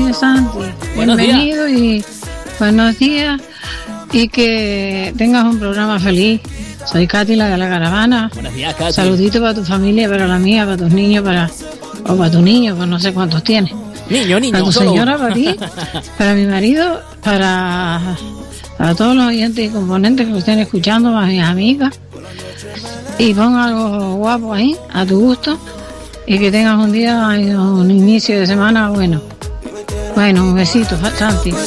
noches, Santi. Bienvenido y buenos días. Y que tengas un programa feliz. Soy Katy, la de la caravana. Buenos días, Katy. Saludito para tu familia, para la mía, para tus niños, o para tu niño, pues no sé cuántos tienes. Niño, Para tu solo señora, uno. para ti, para mi marido, para todos los oyentes y componentes que lo estén escuchando, para mis amigas. Y pon algo guapo ahí, a tu gusto. Y que tengas un día, un inicio de semana bueno. Bueno, un besito, Santi.